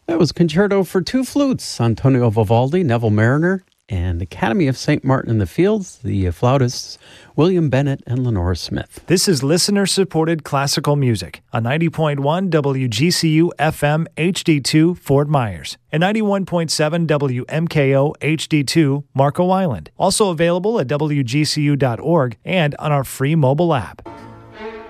That was Concerto for Two Flutes, Antonio Vivaldi, Neville Mariner, and Academy of St. Martin in the Fields, the flautists William Bennett and Lenora Smith. This is listener-supported classical music on 90.1 WGCU FM HD2 Fort Myers and 91.7 WMKO HD2 Marco Island. Also available at WGCU.org and on our free mobile app.